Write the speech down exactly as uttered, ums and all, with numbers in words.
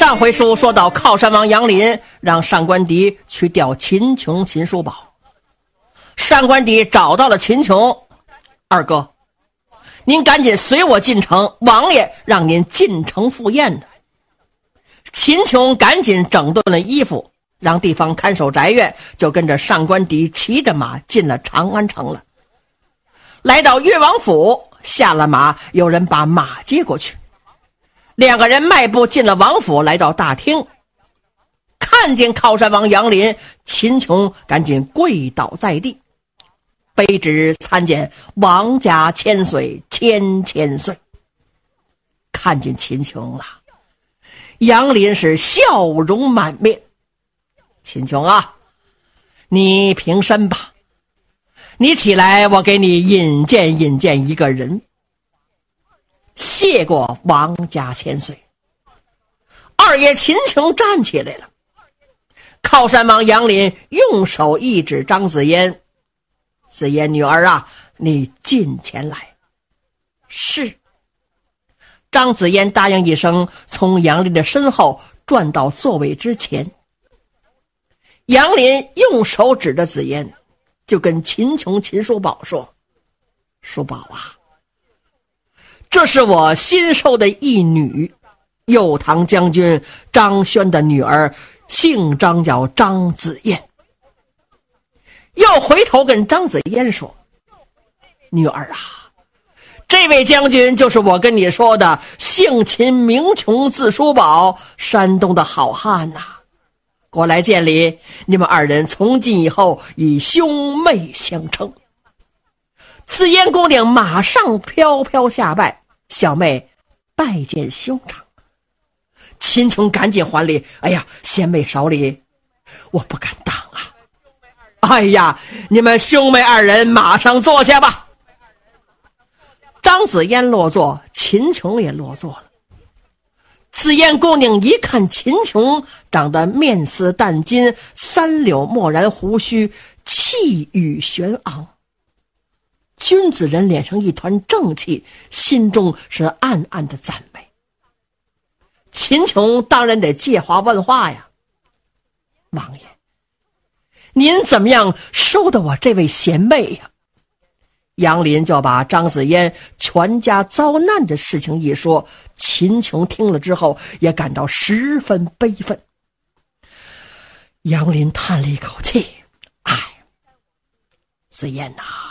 上回书说到靠山王杨林让上官迪去调秦琼秦叔宝，上官迪找到了秦琼，二哥您赶紧随我进城，王爷让您进城赴宴的。秦琼赶紧整顿了衣服，让地方看守宅院，就跟着上官迪骑着马进了长安城了。来到越王府，下了马，有人把马接过去。两个人迈步进了王府，来到大厅，看见靠山王杨林，秦琼赶紧跪倒在地，卑职参见王家千岁千千岁。看见秦琼了，杨林是笑容满面。秦琼啊，你平身吧，你起来，我给你引荐引荐一个人。谢过王家千岁。二爷秦琼站起来了，靠山王杨林用手一指张子嫣，子嫣女儿啊，你近前来。是。张子嫣答应一声，从杨林的身后转到座位之前。杨林用手指着子嫣，就跟秦琼秦叔宝说，叔宝啊，这是我新收的义女，右堂将军张轩的女儿，姓张叫张子嫣。又回头跟张子嫣说，女儿啊，这位将军就是我跟你说的姓秦名琼字叔宝，山东的好汉呐、啊，过来见礼，你们二人从今以后以兄妹相称。紫嫣姑娘马上飘飘下拜，小妹拜见兄长。秦琼赶紧还礼，哎呀，贤妹少礼，我不敢当啊。哎呀，你们兄妹二人马上坐下吧。张子嫣落座，秦琼也落座了。紫嫣姑娘一看秦琼长得面似淡金，三绺墨然胡须，气宇轩昂，君子人脸上一团正气，心中是暗暗的赞美。秦琼当然得借话问话呀，王爷，您怎么样收的我这位贤妹呀？杨林就把张子嫣全家遭难的事情一说，秦琼听了之后也感到十分悲愤。杨林叹了一口气，哎，子嫣呐、啊